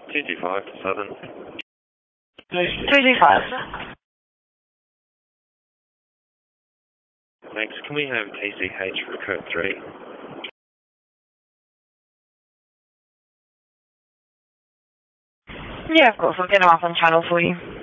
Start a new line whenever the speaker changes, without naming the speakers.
225 Southern.
325.
Thanks. Can we have TCH for Kurt 3?
Yeah, of course. I'll get them up on channel for you.